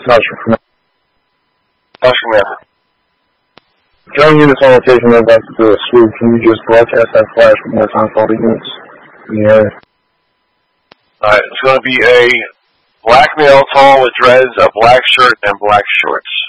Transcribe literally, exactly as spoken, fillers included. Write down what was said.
Not sure. Not sure. Join units on location are about to do a swoop. Can you just broadcast that flash one more time for all the units? Yeah. Alright, it's going to be a black male, tall with dreads, a black shirt, and black shorts.